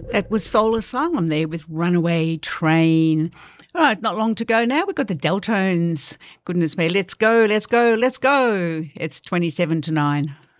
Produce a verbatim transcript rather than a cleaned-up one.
That was Soul Asylum there with Runaway Train. All right, not long to go now. We've got the Deltones. Goodness me, let's go, let's go, let's go. It's twenty-seven to nine.